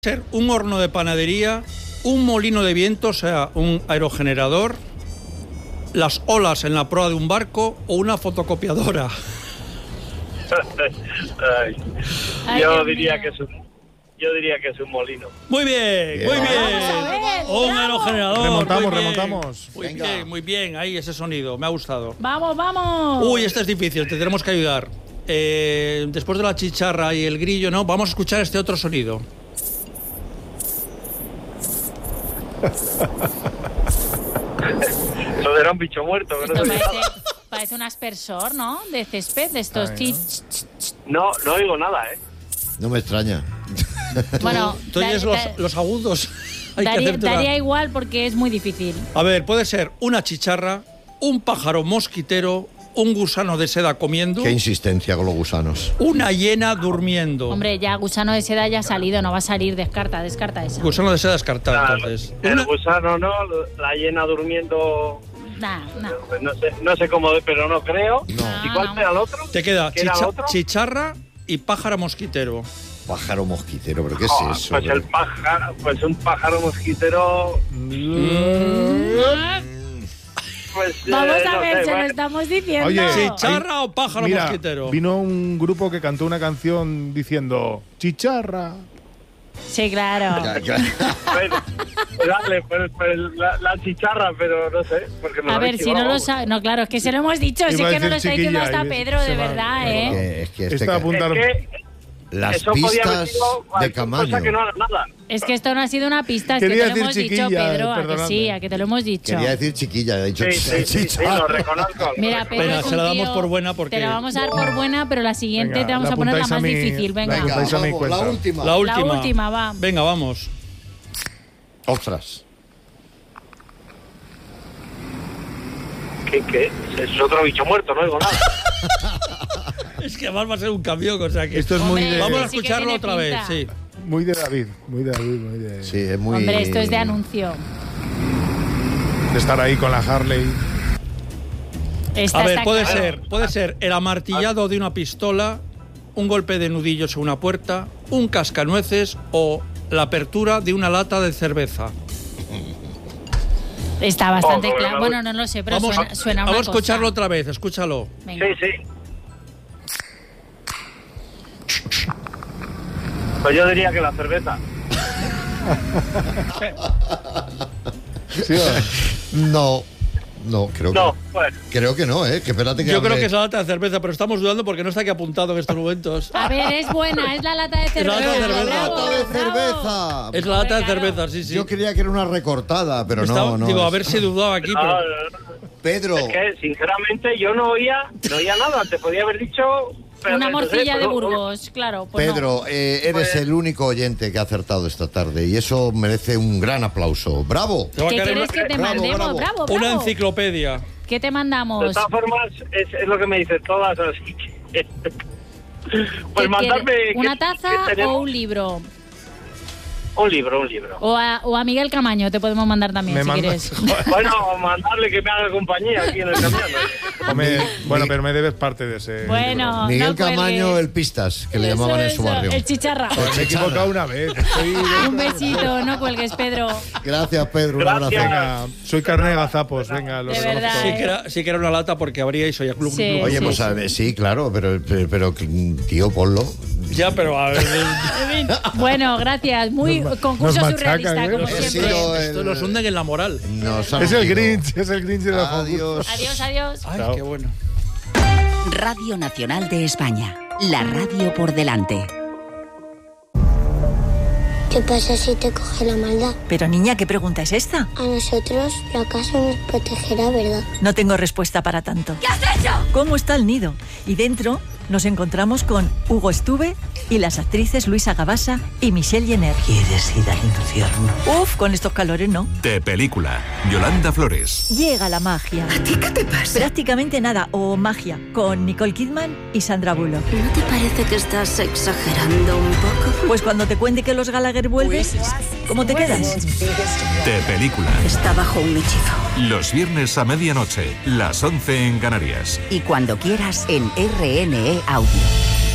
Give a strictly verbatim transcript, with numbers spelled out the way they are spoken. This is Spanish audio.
Ser un horno de panadería, un molino de viento, o sea, un aerogenerador, las olas en la proa de un barco o una fotocopiadora. Ay, Ay, yo Dios diría mío. que es un, yo diría que es un molino. Muy bien, Bien. muy bien. Vamos a ver, Un bravo. aerogenerador. Remontamos, muy bien. remontamos. Muy Venga. bien, muy bien. Ahí ese sonido, me ha gustado. Vamos, vamos. Uy, este es difícil, te tenemos que ayudar. Eh, después de la chicharra y el grillo, ¿no? Vamos a escuchar este otro sonido. Eso era un bicho muerto. Que no, Esto se oye parece, nada. parece un aspersor, ¿no? De césped, de estos Ay, chi- ¿no? ch- ch- ch- no, no oigo nada, ¿eh? No me extraña. Bueno, Tú da- oyes da- los, los agudos. Hay que daría, hacerte una- daría igual porque es muy difícil. A ver, puede ser una chicharra, un pájaro mosquitero, un gusano de seda comiendo, Qué insistencia con los gusanos. una hiena durmiendo. Hombre, ya gusano de seda ya ha salido, no va a salir, descarta, descarta esa. Gusano de seda descartado, Ah, entonces. el Una- gusano no, la hiena durmiendo, Nah, nah. pues no sé, no sé cómo, pero no creo. No. ¿Y cuál No, no. era el otro? Te queda ¿Qué era chicha- el otro? chicharra y pájaro mosquitero. Pájaro mosquitero, ¿pero qué es Ah, eso? pues el pájaro, pues un pájaro mosquitero. Pues, eh, Vamos a no ver, sé, se lo bueno. estamos diciendo. Oye, ¿Chicharra Ay, o pájaro Mira, mosquitero? vino un grupo que cantó una canción diciendo chicharra. Sí, claro. Ya, ya. Bueno, pues dale, pues, pues la, la chicharra, pero no sé. Porque nos A lo ver, si no lo sabes. sabe. No, claro, es que se lo hemos dicho. Iba Sí a que no decir lo está diciendo chiquilla hasta y Pedro, se de va- verdad, Es ¿eh? que- es que este Pues ca- Es Está apuntado. que Las eso podía haber pistas sido de cualquier Camaño. cosa que no era nada. Es que esto no ha sido una pista, es que Quería te lo hemos decir dicho, chiquilla, Pedro. A que perdonadme. sí, a que te lo hemos dicho. Quería decir chiquilla, he dicho Sí, sí, sí, sí, chicharra. lo reconozco. Mira, Pedro Venga, es se un la damos tío- por buena porque- Te la vamos a dar por buena, pero la siguiente Venga, te vamos la a poner la apuntáis a más mí. difícil. Venga. Venga, apuntáis a mi cuenta. la última. La última. La última, va. Venga, vamos. Ostras. ¿Qué, qué? Es otro bicho muerto, no oigo nada. Es que además va a ser un cambio, o sea que... Esto es muy Hombre, de, Vamos a sí que escucharlo tiene otra pinta. vez, sí. muy de David, muy de David, muy de, Sí, es muy Hombre, esto es de anuncio. de estar ahí con la Harley. Esta A ver, está puede clara. ser, puede ser el amartillado de una pistola, un golpe de nudillos en una puerta, un cascanueces o la apertura de una lata de cerveza. Está bastante Oh, claro. bueno, Bueno, no lo sé, pero Vamos, suena, suena una vamos a escucharlo cosa. otra vez, escúchalo. Venga. Sí, sí. Pues yo diría que la cerveza. ¿Sí o no? No, no, creo No, que bueno. creo que no, ¿eh? Que espérate que Yo creo hable. que es la lata de cerveza, pero estamos dudando porque no está aquí apuntado en estos momentos. A ver, es buena, es la lata de la cerveza. lata de cerveza. bravo, lata de bravo. cerveza. Es la lata de Claro. cerveza, sí, sí. Yo creía que era una recortada, pero Estaba- no, no. Digo, a es- ver si dudaba aquí, No, pero... no, no. Pedro, Es que, sinceramente, yo no oía, no oía nada. Te podía haber dicho... pero Una no sé, morcilla de pero- Burgos, claro. Pues no. Pedro, eh, eres Pues- el único oyente que ha acertado esta tarde y eso merece un gran aplauso. ¡Bravo! Te va a ¿Qué caer quieres una, que te Bravo, mandemos? bravo. Bravo, bravo. una enciclopedia. ¿Qué te De mandamos? todas formas, es, es lo que me dicen todas, así que... Pues ¿Qué mandarme... quieres? ¿Una ¿qué- taza qué tenemos? o un libro? Un libro, un libro. O a, o a Miguel Camaño te podemos mandar también, Me si mandas- quieres. Bueno, mandarle que me haga compañía aquí en el camión. ¿no? Hombre, bueno, Mi- pero me debes parte de ese. Bueno, Miguel no cuelgues. Camaño, el Pistas, que le Eso, llamaban en su eso, barrio. El chicharra. Pues me he equivocado una vez. Estoy- Un besito, no cuelgues, Pedro. Gracias, Pedro. Un abrazo. Gracias. Venga, soy carne de gazapos. Venga, lo De reconozco. verdad, Sí eh. que, era, sí que era una lata porque habríais oído club, Sí. club, Oye, Sí, pues sí. a ver, sí, claro, pero, pero, pero, tío, ponlo. Ya, pero a ver, En fin, bueno, gracias. Muy Nos- concurso nos machacan, surrealista, ¿eh? como Nos- esto, siempre. sido el- esto nos hunden en la moral. Nos han Es el hundido. Grinch, es el Grinch de la Adiós. Adiós, adiós. Ay, Chao. qué bueno. Radio Nacional de España. La radio por delante. ¿Qué pasa si te coge la maldad? Pero niña, ¿qué pregunta es esta? A nosotros, la casa nos protegerá, ¿verdad? No tengo respuesta para tanto. ¿Qué has hecho? ¿Cómo está el nido? Y dentro nos encontramos con Hugo Estuve y las actrices Luisa Gabasa y Michelle Jenner. ¿Quieres ir al infierno? Uf, con estos calores no. De película, Yolanda Flores. Llega la magia. ¿A ti qué te pasa? Prácticamente nada, o magia, con Nicole Kidman y Sandra Bullock. ¿No te parece que estás exagerando un poco? Pues cuando te cuente que los Gallagher vuelven, ¿cómo te quedas? De película, Está bajo un hechizo. los viernes a medianoche, las once en Canarias. Y cuando quieras, en R N E Audio.